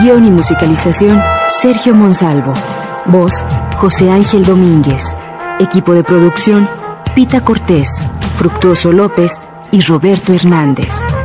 Guión y musicalización, Sergio Monsalvo. Voz, José Ángel Domínguez. Equipo de producción, Pita Cortés, Fructuoso López y Roberto Hernández.